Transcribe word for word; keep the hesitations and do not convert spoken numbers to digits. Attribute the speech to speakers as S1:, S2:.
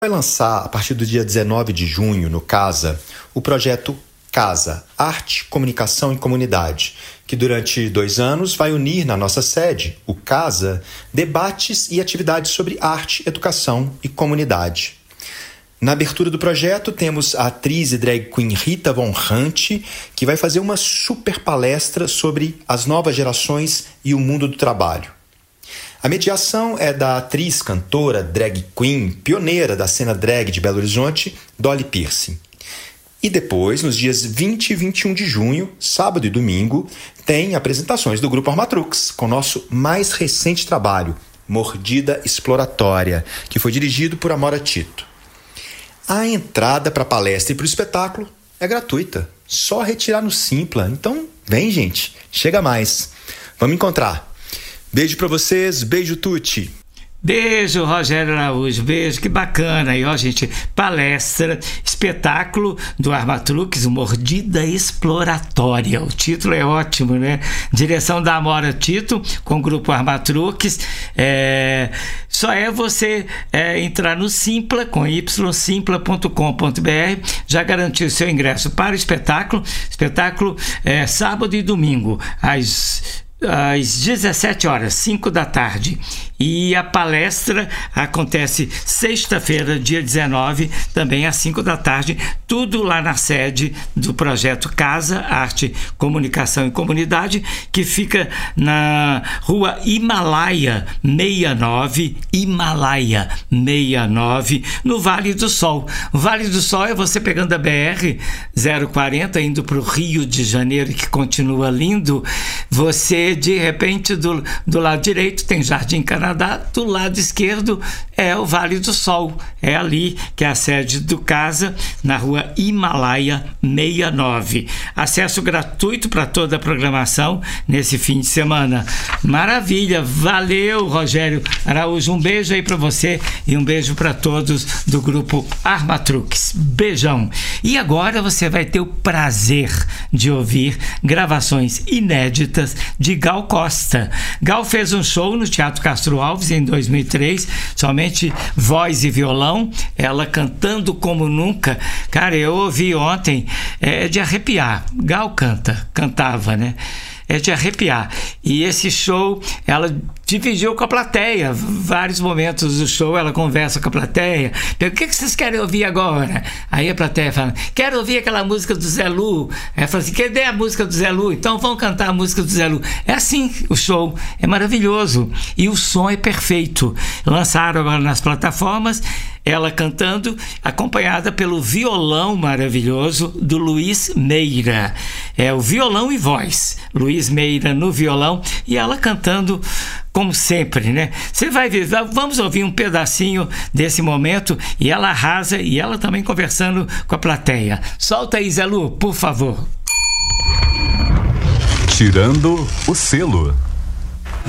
S1: Vai lançar, a partir do dia dezenove de junho, no CASA, o projeto CASA, Arte, Comunicação e Comunidade, que durante dois anos vai unir na nossa sede, o CASA, debates e atividades sobre arte, educação e comunidade. Na abertura do projeto, temos a atriz e drag queen Rita Von Hunt, que vai fazer uma super palestra sobre as novas gerações e o mundo do trabalho. A mediação é da atriz, cantora, drag queen, pioneira da cena drag de Belo Horizonte, Dolly Piercing. E depois, nos dias vinte e vinte e um de junho, sábado e domingo, tem apresentações do Grupo Armatrux, com nosso mais recente trabalho, Mordida Exploratória, que foi dirigido por Amora Tito. A entrada para a palestra e para o espetáculo é gratuita, só retirar no Simpla. Então, vem, gente, chega mais. Vamos encontrar. Beijo pra vocês, beijo Tuti.
S2: Beijo, Rogério Araújo, beijo, que bacana. E ó, gente, palestra, espetáculo do Armatrux, Mordida Exploratória. O título é ótimo, né? Direção da Amora Tito, com o Grupo Armatrux. É... Só é você é, entrar no Simpla, com y simpla ponto com ponto b r, já garantir o seu ingresso para o espetáculo. Espetáculo é sábado e domingo, às... às dezessete horas, cinco da tarde. E a palestra acontece sexta-feira, dia dezenove, também às cinco da tarde, tudo lá na sede do projeto CASA, Arte, Comunicação e Comunidade, que fica na rua Himalaia sessenta e nove, Himalaia sessenta e nove, no Vale do Sol. O Vale do Sol é você pegando a B R zero quarenta, indo para o Rio de Janeiro, que continua lindo. Você, de repente, do, do lado direito tem Jardim Canadá, do lado esquerdo é o Vale do Sol. É ali que é a sede do CASA, na rua Himalaia sessenta e nove. Acesso gratuito para toda a programação nesse fim de semana. Maravilha, valeu, Rogério Araújo. Um beijo aí para você e um beijo para todos do Grupo Armatrux. Beijão. E agora você vai ter o prazer de ouvir gravações inéditas de Gal Costa. Gal fez um show no Teatro Castro Alves em dois mil e três, somente voz e violão, ela cantando como nunca. Cara, eu ouvi ontem, é de arrepiar. Gal canta, cantava, né? É de arrepiar. E esse show, ela dividiu com a plateia. Vários momentos do show, ela conversa com a plateia. O que vocês querem ouvir agora? Aí a plateia fala, quero ouvir aquela música do Zé Lu. Ela fala assim, cadê a música do Zé Lu? Então vamos cantar a música do Zé Lu. É assim o show, é maravilhoso. E o som é perfeito. Lançaram agora nas plataformas, ela cantando, acompanhada pelo violão maravilhoso do Luiz Meira. É o violão e voz. Luiz Meira no violão e ela cantando como sempre, né? Você vai ver, vamos ouvir um pedacinho desse momento e ela arrasa e ela também conversando com a plateia. Solta aí, Zé Lu, por favor.
S3: Tirando o selo.